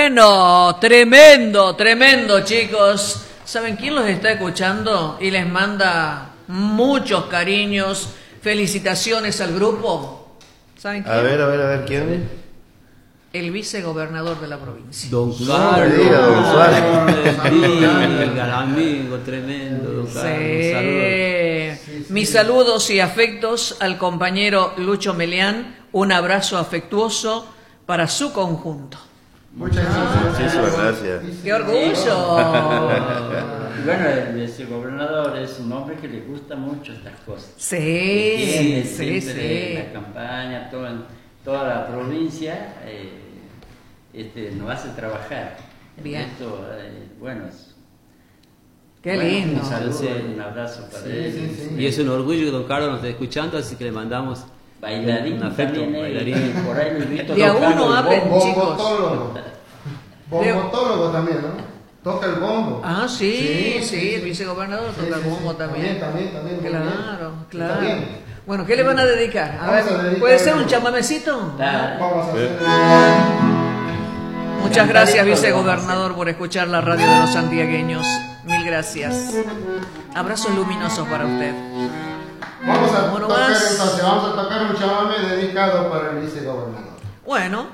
Bueno, tremendo, tremendo, chicos. ¿Saben quién los está escuchando y les manda muchos cariños, felicitaciones al grupo? ¿Saben quién? A ver, ¿quién? El vicegobernador de la provincia. Don No Carlos. me diga, don Suárez. Diga, amigo tremendo, don Carlos. Sí. Mis saludos y afectos al compañero Lucho Meleán. Un abrazo afectuoso para su conjunto. Muchas gracias. Muchísimas gracias. ¡Qué orgullo! Bueno, el vicegobernador es un hombre que le gusta mucho estas cosas. Sí, Tiene sí, siempre sí. la campaña, toda la provincia nos hace trabajar. Bien. Esto, bueno, Qué bueno, lindo. Un saludo, Sí. un abrazo para Sí, él. sí, sí. Y es un orgullo que don Carlos nos esté escuchando, así que le mandamos Bailarín un afecto. también, Bailarín. por ahí lo he visto De a tocando uno el hablen, bombo. chicos. Bombotólogo también, ¿no? Toca el bombo. Ah, sí, el vicegobernador toca el bombo también. También. muy bien. Claro, Está claro. bien. Bueno, ¿qué le van a dedicar? A Vamos a ver, dedicar ¿puede ser un algo. chamamecito? Vamos a hacer. Muchas gracias, vicegobernador, por escuchar la radio de los santiagueños. Mil gracias. Abrazos luminosos para usted. Vamos a Bueno, tocar más. entonces, vamos a tocar un chamamé dedicado para el vicegobernador. Bueno.